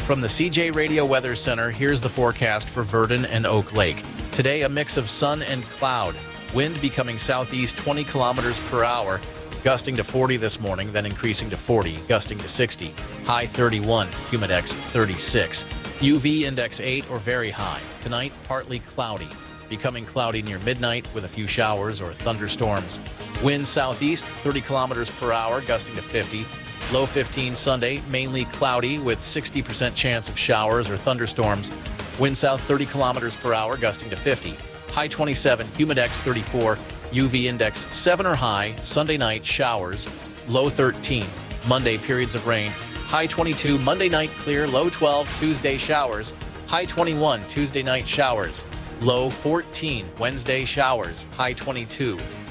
From the CJ Radio Weather Center, here's the forecast for Verdon and Oak Lake. Today, a mix of sun and cloud. Wind becoming southeast 20 kilometers per hour, gusting to 40 this morning, then increasing to 40, gusting to 60. High 31, humidex 36. UV index 8 or very high. Tonight, partly cloudy. Becoming cloudy near midnight with a few showers or thunderstorms. Wind southeast 30 kilometers per hour, gusting to 50. Low 15 Sunday, mainly cloudy with 60% chance of showers or thunderstorms. Wind south 30 kilometers per hour, gusting to 50. High 27, humidex 34, UV index 7 or high. Sunday night, showers. Low 13. Monday, periods of rain. High 22, Monday night clear. Low 12, Tuesday showers. High 21, Tuesday night showers. Low 14, Wednesday showers. High 22.